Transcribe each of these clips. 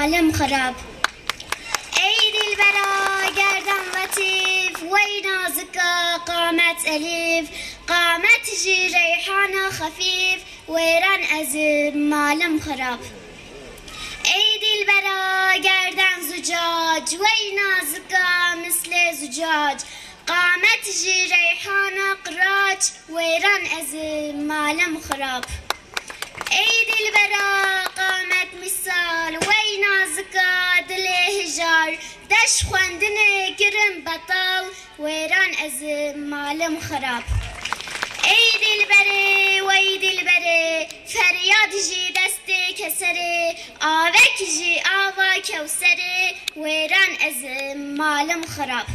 مالم خراب. ای دلبرا گردن لطیف وی نازکا قامت الیف، قامت جی ریحان خفیف ویران از مالم خراب. ای دلبرا گردن زجاج وی نازکا مثل زجاج، قامت جی ریحان قراج ویران از مالم خراب. ای دلبرا قامت مثال وی نازکا دل هجار، دش خواندن گرم بطال ویران از مالم خراب. ای دلبره وی دلبره فریاد جی دست کسره، آوک جی آوا کوسره ویران از مالم خراب.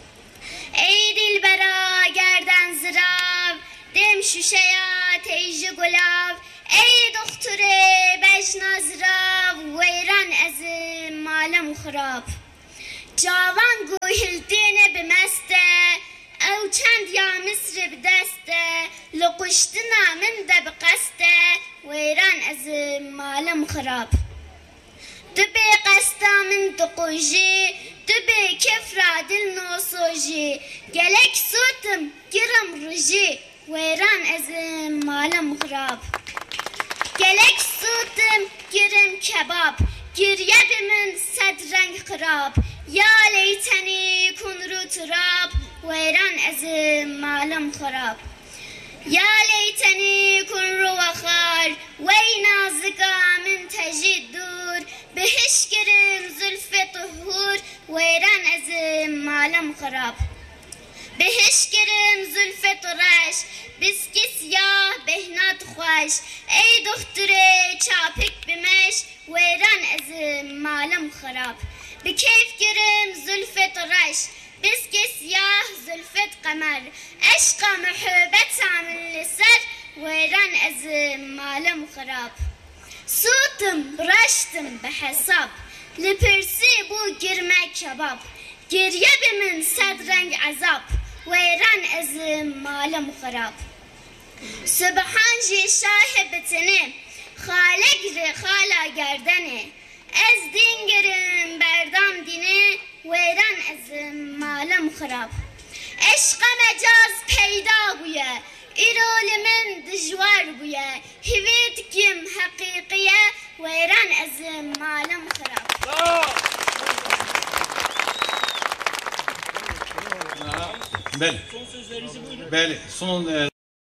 ای دلبرا گردن زراب دم شوشیا تیج گلاب، ای دختره بجنا زراب ویران از مالم خراب. جوان گوهلتین بمسته او چند یا مصر بدسته، لقشتنا من ده بقسته ویران از مالم خراب. دبی قستا من دقوجی دبی کفرا دل نوسوجی، گلک سوتم گرم روجی ویران از مالم خراب. گلک سوتم گرم کباب، گریه من صد رنگ خراب، یا لیتنی کن رو تراب ویران از مالم خراب. یا لیتنی کن رو وخار وی نازکا من تجید دور، بهش گرم زلف طهور ویران از مالم خراب. بهش گرم زلف طرش بسکی سیاه بهنات خوش، ای دختره چاپک بمش ویران از مالم خراب. بکیف گرم زلف طرش بسکی سیاه زلفت قمر، عشق محبت من لسر ویران از مالم خراب. صوتم رشتم بحساب لپرسی بو گرمه کباب، گریه بمن صد رنگ عذاب ویران از مالم خراب. سبحان جی شاه بتنه خالق ر خالا گردنه، از دین گرم بردام دینه ویران از مالم خراب. عشق مجاز پیدا بویه ایرول من دجوار بویه، هویت کم حقیقیه ویران از مالم خراب. Bəli. Bəli, son